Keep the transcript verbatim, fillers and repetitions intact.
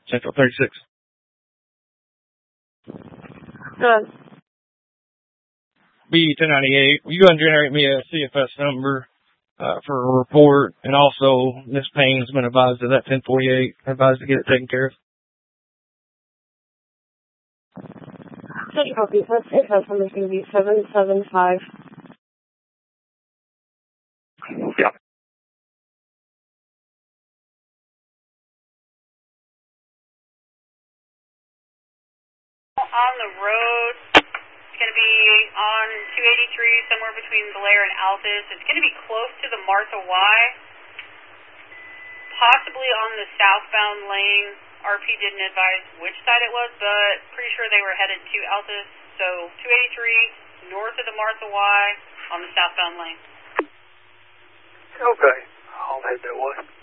Central thirty-six. Good. B ten ninety-eight. Will you go and generate me a C F S number uh, for a report? And also, Miss Payne's been advised of that ten forty-eight, advised to get it taken care of. Such a copy. That's C F S number is going to be seven seven five. Yeah. On the road, it's going to be on two eighty-three, somewhere between Blair and Altus. It's going to be close to the Martha Y, possibly on the southbound lane. R P didn't advise which side it was, but pretty sure they were headed to Altus. So two eighty-three, north of the Martha Y, on the southbound lane. Okay, I'll head that way.